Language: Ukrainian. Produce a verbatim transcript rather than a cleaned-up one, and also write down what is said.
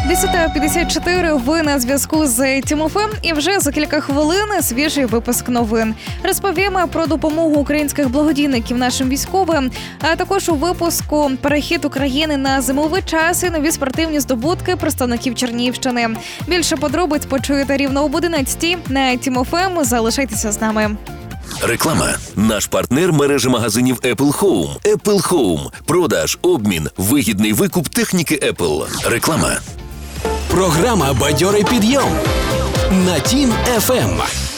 десята п'ятдесят чотири, ви на зв'язку з Тімофем, і вже за кілька хвилин свіжий випуск новин. Розповімо про допомогу українських благодійників нашим військовим, а також у випуску перехід України на зимовий час і нові спортивні здобутки представників Чернігівщини. Більше подробиць почуєте рівно об одинадцятій на Тімофем. Залишайтеся з нами. Реклама. Наш партнер – мережа магазинів Apple Home. Apple Home. Продаж, обмін, вигідний викуп техніки Apple. Реклама. Програма «Бадьорий підйом» на Тім еф ем.